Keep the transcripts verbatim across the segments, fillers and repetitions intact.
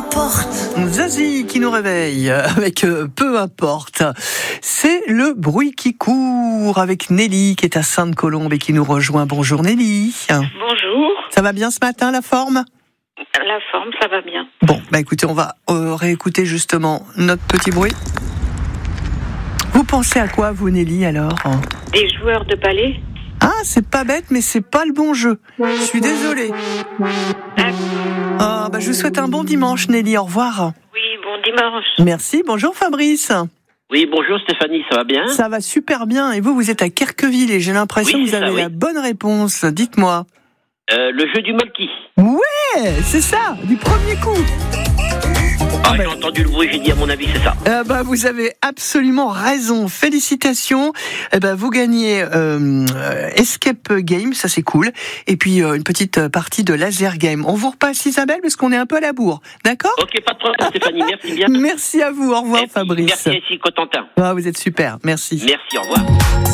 importe. Zazie qui nous réveille avec euh, peu importe. C'est le bruit qui court avec Nelly qui est à Sainte-Colombe et qui nous rejoint. Bonjour Nelly. Bonjour. Ça va bien ce matin, la forme ? La forme, ça va bien. Bon, bah écoutez, on va euh, réécouter justement notre petit bruit. Vous pensez à quoi, vous, Nelly, alors ? Des joueurs de ballet. Ah, c'est pas bête, mais c'est pas le bon jeu. Je suis désolée. Ah, bah je vous souhaite un bon dimanche, Nelly. Au revoir. Oui, bon dimanche. Merci. Bonjour, Fabrice. Oui, bonjour Stéphanie, ça va bien ? Ça va super bien. Et vous, vous êtes à Querqueville et j'ai l'impression oui, que vous avez ça, oui. la bonne réponse. Dites-moi. Euh, le jeu du Molki. Ouais, c'est ça, du premier coup. Ah, bah, j'ai entendu le bruit, j'ai dit à mon avis, c'est ça. Euh, bah, vous avez absolument raison. Félicitations. Eh ben, vous gagnez euh, Escape Game, ça c'est cool. Et puis euh, une petite partie de Laser Game. On vous repasse, Isabelle, parce qu'on est un peu à la bourre. D'accord ? Ok, pas de problème Stéphanie, merci bien. Merci à vous. Au revoir, Et puis, Fabrice. Merci ici, Cotentin. Ah, vous êtes super. Merci. Merci, au revoir.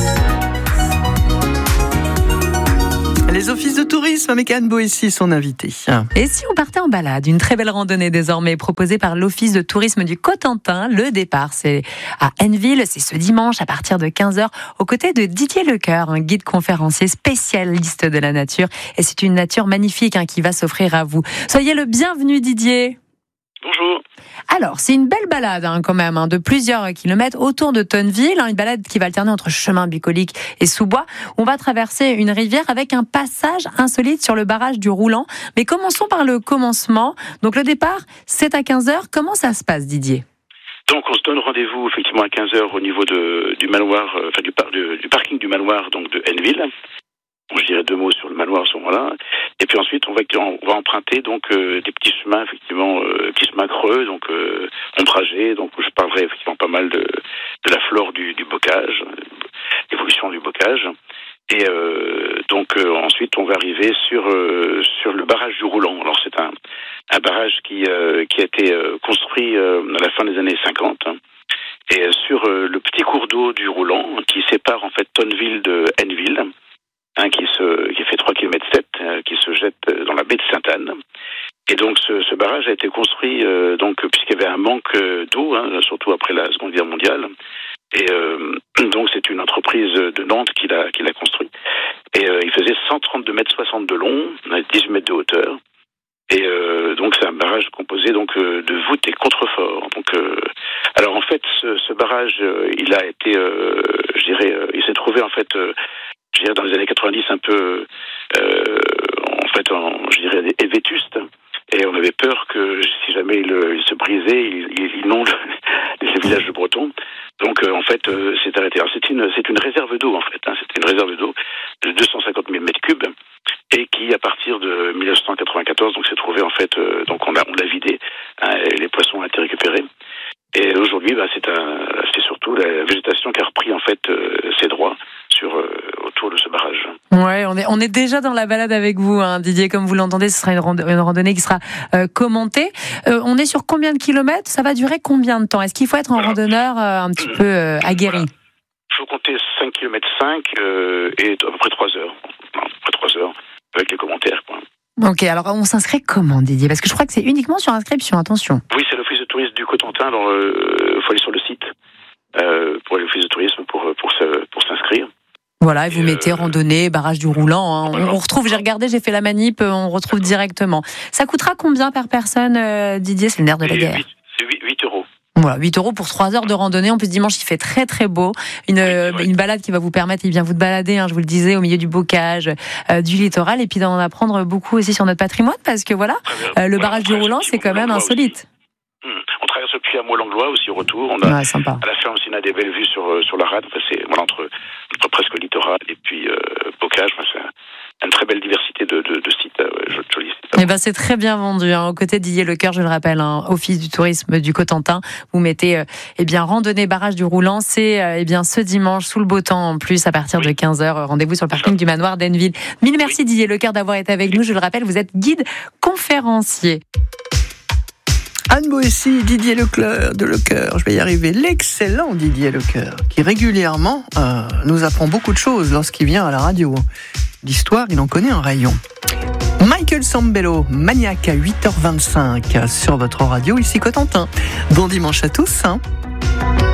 Les offices de tourisme avec Anne Boissy, son invitée. Et si on partait en balade, une très belle randonnée désormais proposée par l'office de tourisme du Cotentin. Le départ, c'est à Henneville, c'est ce dimanche à partir de quinze heures, aux côtés de Didier Lecoeur, un guide conférencier spécialiste de la nature. Et c'est une nature magnifique hein, qui va s'offrir à vous. Soyez le bienvenu, Didier. Bonjour. Alors, c'est une belle balade hein, quand même, hein, de plusieurs kilomètres autour de Tonneville, hein, une balade qui va alterner entre chemin bucolique et sous-bois. On va traverser une rivière avec un passage insolite sur le barrage du Roulant. Mais commençons par le commencement. Donc le départ, c'est à quinze heures. Comment ça se passe, Didier ? Donc on se donne rendez-vous effectivement à quinze heures au niveau de, du manoir, euh, enfin du, par, du, du parking du manoir donc de Henneville. Bon, je dirais deux mots sur le manoir à ce moment-là. Et puis ensuite, on va, on va emprunter donc euh, des petits chemins, effectivement, euh, petits chemins creux, donc euh, ombragés. Donc je parlerai effectivement pas mal de, de la flore du, du bocage, l'évolution du bocage. Et euh, donc euh, ensuite, on va arriver sur euh, sur le barrage du Roulant. Alors c'est un un barrage qui euh, qui a été euh, construit euh, à la fin des années cinquante. Hein, et euh, sur euh, le petit cours d'eau du Roulant qui sépare en fait Tonneville de Henneville. Hein, qui se qui fait trois virgule sept kilomètres, euh, qui se jette dans la baie de Sainte-Anne. Et donc ce, ce barrage a été construit euh, donc puisqu'il y avait un manque d'eau, hein, surtout après la Seconde Guerre mondiale. Et euh, donc c'est une entreprise de Nantes qui l'a qui l'a construit. Et euh, il faisait cent trente-deux mètres soixante de long, dix-huit mètres de hauteur. Et euh, donc c'est un barrage composé donc euh, de voûtes et contreforts. Donc euh, alors en fait ce, ce barrage euh, il a été euh, je dirais euh, il s'est trouvé en fait euh, je dirais dans les années quatre-vingt-dix un peu euh, en fait en, je dirais vétuste, et on avait peur que si jamais il, il se brisait il, il inonde les villages bretons. Donc euh, en fait euh, c'est arrêté. Alors c'est une c'est une réserve d'eau en fait, hein, c'était une réserve d'eau de deux cent cinquante mille mètres cubes et qui à partir de mille neuf cent quatre-vingt-quatorze donc s'est trouvé en fait euh, donc on a on l'a vidé, hein, et les poissons ont été récupérés. Et aujourd'hui, bah, c'est, un, c'est surtout la végétation qui a repris en fait euh, ses droits sur euh, autour de ce barrage. Ouais, on est on est déjà dans la balade avec vous, hein, Didier. Comme vous l'entendez, ce sera une, rando- une randonnée qui sera euh, commentée. Euh, on est sur combien de kilomètres ? Ça va durer combien de temps ? Est-ce qu'il faut être un voilà. randonneur euh, un petit peu euh, aguerri ? Voilà. Il faut compter cinq virgule cinq kilomètres euh, et à peu près trois heures. Non, à peu près trois heures avec les commentaires, quoi. Ok, alors on s'inscrit comment, Didier ? Parce que je crois que c'est uniquement sur inscription, attention. Oui, c'est l'office de tourisme du Cotentin. Alors, il euh, faut aller sur le site euh, pour l'office de tourisme pour pour, se, pour s'inscrire. Voilà, et vous et mettez euh, randonnée, barrage du Roulant. Hein. Voilà. On retrouve, j'ai regardé, j'ai fait la manip, on retrouve directement. Ça coûtera combien par personne, euh, Didier ? C'est le nerf de la guerre. C'est huit euros. Voilà, huit euros pour trois heures de randonnée. En plus, dimanche, il fait très très beau. Une, oui, une balade qui va vous permettre, eh bien, vous de balader, hein, je vous le disais, au milieu du bocage, euh, du littoral, et puis d'en apprendre beaucoup aussi sur notre patrimoine, parce que voilà, euh, le voilà, barrage du Roulant, c'est quand même insolite. Hum. On traverse le puits à Moulanglois aussi au retour. On a, ouais, sympa. À la fin aussi, on a des belles vues sur sur la rade. Enfin, c'est voilà, entre, entre presque le littoral et puis euh, bocage. Enfin, c'est une très belle diversité de, de, de sites, euh, jolis sites. Eh ben, c'est très bien vendu. Hein. Aux côtés de Didier Lecoeur, je le rappelle, hein, office du tourisme du Cotentin. Vous mettez, euh, eh bien, randonnée barrage du Roulant. C'est, euh, eh bien, ce dimanche, sous le beau temps, en plus, à partir oui. de quinze heures. Rendez-vous sur le parking du manoir d'Henneville. Mille merci, oui. Didier Lecoeur, d'avoir été avec nous. Je le rappelle, vous êtes guide conférencier. Anne Boissy, Didier Lecoeur, de Lecoeur, je vais y arriver, l'excellent Didier Lecoeur, qui régulièrement euh, nous apprend beaucoup de choses lorsqu'il vient à la radio. L'histoire, il en connaît un rayon. Michael Sambello, Maniac à huit heures vingt-cinq sur votre radio, ici Cotentin. Bon dimanche à tous. Hein.